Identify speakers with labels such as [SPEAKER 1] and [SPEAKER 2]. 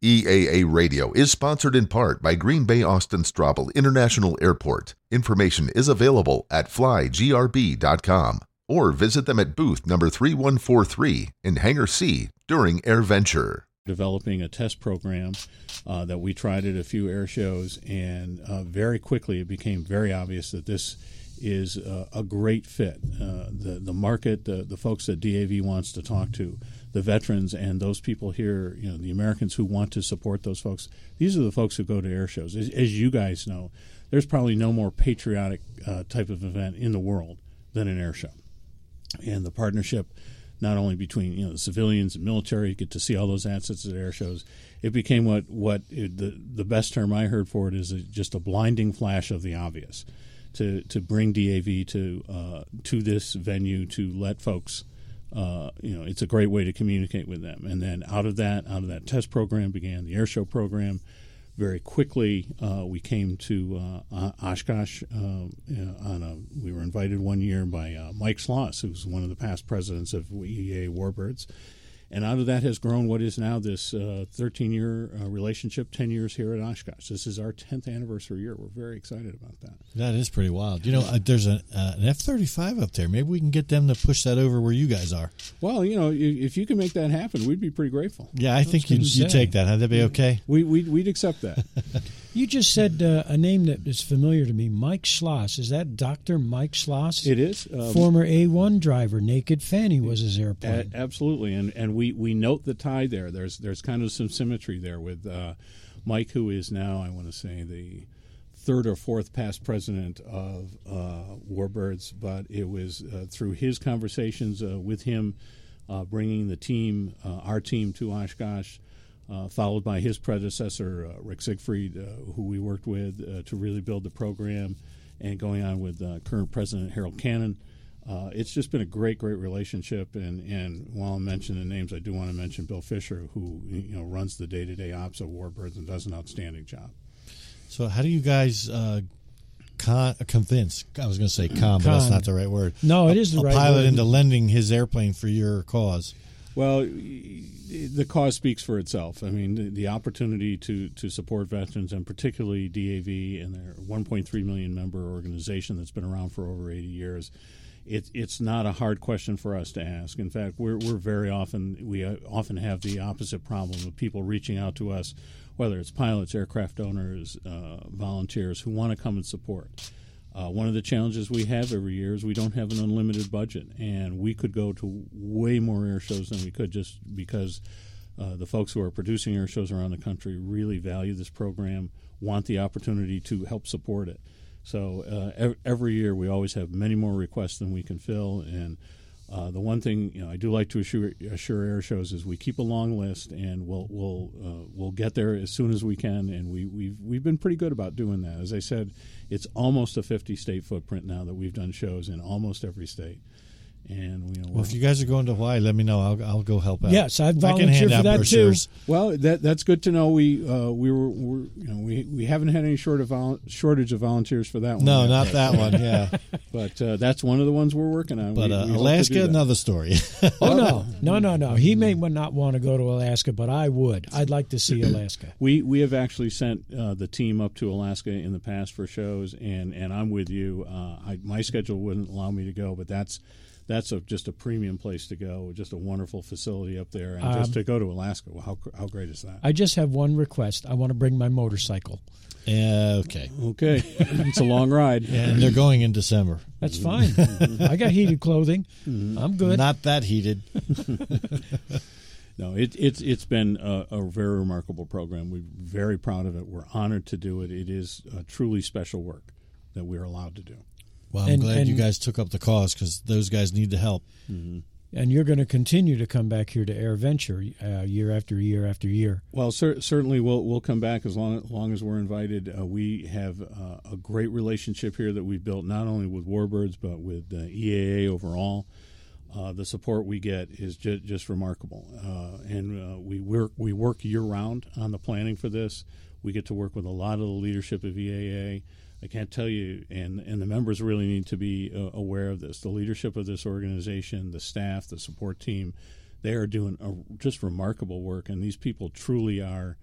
[SPEAKER 1] EAA Radio is sponsored in part by Green Bay Austin Straubel International Airport. Information is available at flygrb.com or visit them at booth number 3143 in Hangar C during AirVenture.
[SPEAKER 2] Developing a test program that we tried at a few air shows, and very quickly it became very obvious that this is a great fit. The market, the folks that DAV wants to talk to, the veterans and those people here, the Americans who want to support those folks, these are the folks who go to air shows. As you guys know, there's probably no more patriotic type of event in the world than an air show. And the partnership, not only between the civilians and military, you get to see all those assets at air shows. It became the best term I heard for it is just a blinding flash of the obvious. To bring DAV to this venue, to let folks, it's a great way to communicate with them. And then out of that test program began the air show program. Very quickly, we came to Oshkosh. We were invited one year by Mike Schloss, who's one of the past presidents of EAA Warbirds. And out of that has grown what is now this 13-year relationship, 10 years here at Oshkosh. This is our 10th anniversary year. We're very excited about that.
[SPEAKER 3] That is pretty wild. There's an F-35 up there. Maybe we can get them to push that over where you guys are.
[SPEAKER 2] Well, if you can make that happen, we'd be pretty grateful.
[SPEAKER 3] Yeah, I think you'd take that. That'd be okay.
[SPEAKER 2] We'd accept that.
[SPEAKER 4] You just said a name that is familiar to me, Mike Schloss. Is that Dr. Mike Schloss?
[SPEAKER 2] It is.
[SPEAKER 4] Former A-1 driver. Naked Fanny was his airplane.
[SPEAKER 2] Absolutely, and we note the tie there. There's kind of some symmetry there with Mike, who is now, I want to say, the third or fourth past president of Warbirds, but it was through his conversations with him bringing the team, our team, to Oshkosh, followed by his predecessor, Rick Siegfried, who we worked with to really build the program, and going on with current President Harold Cannon. It's just been a great relationship. And while I'm mentioning names, I do want to mention Bill Fisher, who runs the day-to-day ops of Warbirds and does an outstanding job.
[SPEAKER 3] So how do you guys convince? I was going to say but that's not the right word.
[SPEAKER 4] No, it is the right word.
[SPEAKER 3] A pilot into lending his airplane for your cause.
[SPEAKER 2] Well, the cause speaks for itself. I mean, the opportunity to support veterans, and particularly DAV and their 1.3 million member organization that's been around for over 80 years, it's not a hard question for us to ask. In fact, we often have the opposite problem of people reaching out to us, whether it's pilots, aircraft owners, volunteers who want to come and support. One of the challenges we have every year is we don't have an unlimited budget, and we could go to way more air shows than we could just because the folks who are producing air shows around the country really value this program, want the opportunity to help support it. So every year we always have many more requests than we can fill, and the one thing I do like to assure air shows is we keep a long list, and we'll get there as soon as we can, and we've been pretty good about doing that. As I said, it's almost a 50-state footprint now that we've done shows in almost every state. And
[SPEAKER 3] well, if you guys are going to Hawaii, let me know. I'll go help out.
[SPEAKER 4] Yes, I'd volunteer for that brochures.
[SPEAKER 2] Too. Well, that's good to know. We haven't had any shortage of volunteers for that one.
[SPEAKER 3] No, not that one. Yeah,
[SPEAKER 2] but that's one of the ones we're working on.
[SPEAKER 3] But we Alaska, another story.
[SPEAKER 4] Oh no. He may not want to go to Alaska, but I would. I'd like to see Alaska.
[SPEAKER 2] We have actually sent the team up to Alaska in the past for shows, and I'm with you. My schedule wouldn't allow me to go, but that's just a premium place to go, just a wonderful facility up there. And just to go to Alaska, well, how great is that?
[SPEAKER 4] I just have one request. I want to bring my motorcycle.
[SPEAKER 3] Okay.
[SPEAKER 2] It's a long ride.
[SPEAKER 3] And they're going in December.
[SPEAKER 4] That's fine. I got heated clothing. I'm good.
[SPEAKER 3] Not that heated.
[SPEAKER 2] No, it's been a very remarkable program. We're very proud of it. We're honored to do it. It is truly special work that we're allowed to do.
[SPEAKER 3] Well, I'm glad you guys took up the cause because those guys need the help.
[SPEAKER 2] Mm-hmm.
[SPEAKER 4] And you're going to continue to come back here to AirVenture year after year after year.
[SPEAKER 2] Well, certainly we'll come back as long as we're invited. We have a great relationship here that we've built not only with Warbirds but with EAA overall. The support we get is just remarkable, and we work year round on the planning for this. We get to work with a lot of the leadership of EAA. I can't tell you, and the members really need to be aware of this. The leadership of this organization, the staff, the support team, they are doing just remarkable work, and these people truly are